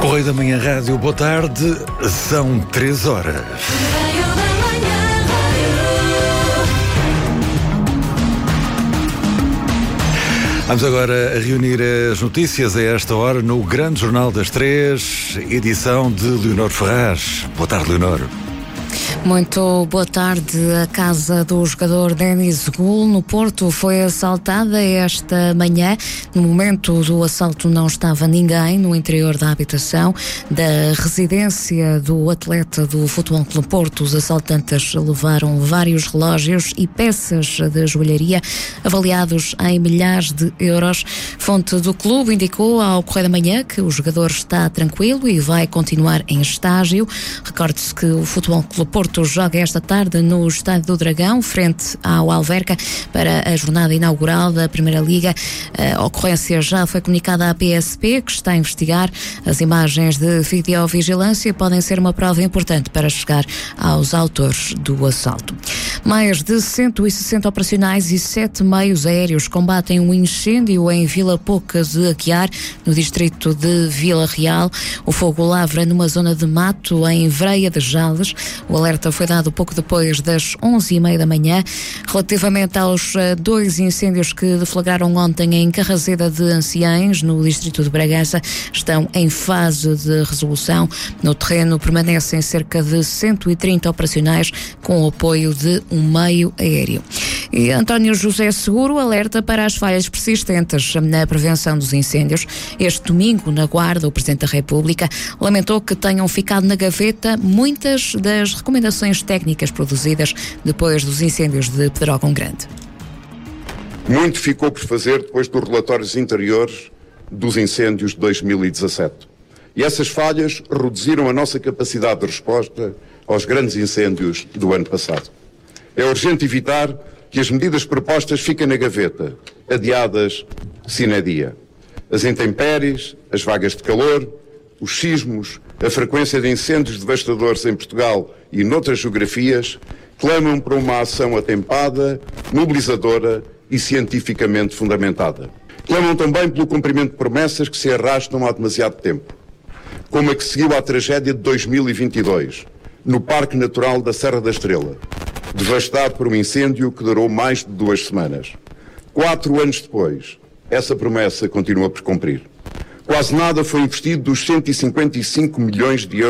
Correio da Manhã Rádio, boa tarde, são 3 horas. Vamos agora a reunir as notícias a esta hora no Grande Jornal das 3, edição de Leonor Ferraz. Boa tarde, Leonor. Muito boa tarde. A casa do jogador Denis Gul, no Porto, foi assaltada esta manhã. No momento do assalto não estava ninguém no interior da habitação da residência do atleta do Futebol Clube Porto. Os assaltantes levaram vários relógios e peças de joalharia avaliados em milhares de euros. Fonte do clube indicou ao Correio da Manhã que o jogador está tranquilo e vai continuar em estágio. Recorde-se que o Futebol Clube Porto joga esta tarde no Estádio do Dragão, frente ao Alverca, para a jornada inaugural da Primeira Liga. A ocorrência já foi comunicada à PSP, que está a investigar. As imagens de videovigilância podem ser uma prova importante para chegar aos autores do assalto. Mais de 160 operacionais e 7 meios aéreos combatem um incêndio em Vila Pouca de Aguiar, no distrito de Vila Real. O fogo lavra numa zona de mato em Vreia de Jales. O alerta foi dado pouco depois das 11h30 da manhã. Relativamente aos 2 incêndios que deflagraram ontem em Carrazeda de Anciães, no distrito de Bragança, estão em fase de resolução. No terreno permanecem cerca de 130 operacionais com o apoio de um meio aéreo. E António José Seguro alerta para as falhas persistentes na prevenção dos incêndios. Este domingo, na Guarda, o Presidente da República lamentou que tenham ficado na gaveta muitas das recomendações técnicas produzidas depois dos incêndios de Pedrógão Grande. Muito ficou por fazer depois dos relatórios anteriores dos incêndios de 2017. E essas falhas reduziram a nossa capacidade de resposta aos grandes incêndios do ano passado. É urgente evitar que as medidas propostas fiquem na gaveta, adiadas sine die. As intempéries, as vagas de calor, os sismos, a frequência de incêndios devastadores em Portugal e noutras geografias clamam por uma ação atempada, mobilizadora e cientificamente fundamentada. Clamam também pelo cumprimento de promessas que se arrastam há demasiado tempo, como a que seguiu à tragédia de 2022, no Parque Natural da Serra da Estrela, devastado por um incêndio que durou mais de 2 semanas. 4 anos depois, essa promessa continua por cumprir. Quase nada foi investido dos 155 milhões de euros